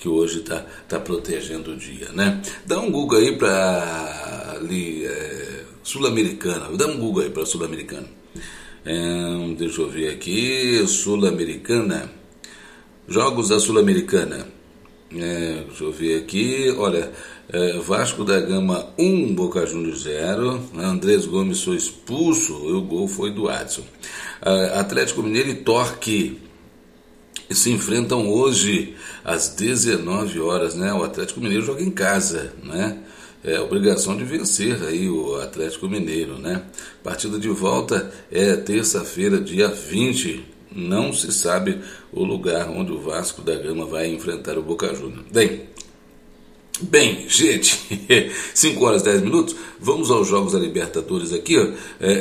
que hoje tá protegendo o dia, né? Dá um Google aí para ali, Sul-Americana. Dá um Google aí para Sul-Americana. Deixa eu ver aqui, Sul-Americana. Jogos da Sul-Americana. Deixa eu ver aqui, olha, Vasco da Gama 1, Boca Juniors 0, Andrés Gomes foi expulso e o gol foi do Adson. Atlético Mineiro e Torque se enfrentam hoje às 19 horas, né? O Atlético Mineiro joga em casa, né? É obrigação de vencer aí o Atlético Mineiro, né? Partida de volta é terça-feira, dia 20. Não se sabe o lugar onde o Vasco da Gama vai enfrentar o Boca Juniors. Bem, gente, 5 horas e 10 minutos, vamos aos Jogos da Libertadores aqui, ó.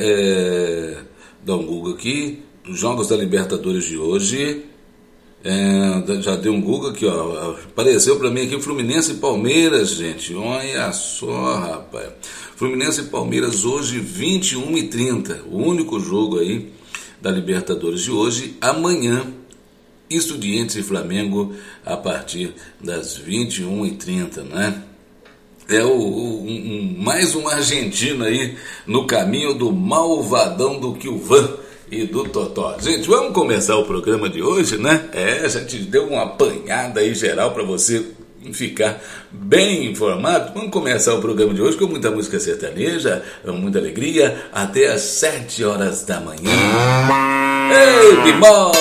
Dá um Google aqui, Jogos da Libertadores de hoje. Já deu um Google aqui, ó. Apareceu pra mim aqui Fluminense e Palmeiras, gente. Olha só, rapaz. Fluminense e Palmeiras hoje, 21h30. O único jogo aí da Libertadores de hoje. Amanhã, Estudiantes e Flamengo a partir das 21h30, né? Mais um argentino aí no caminho do malvadão do Kilvan e do Totó. Gente, vamos começar o programa de hoje, né? A gente deu uma apanhada aí geral para você ficar bem informado. Vamos começar o programa de hoje com muita música sertaneja, muita alegria, até às 7 horas da manhã. Ei, Bimol!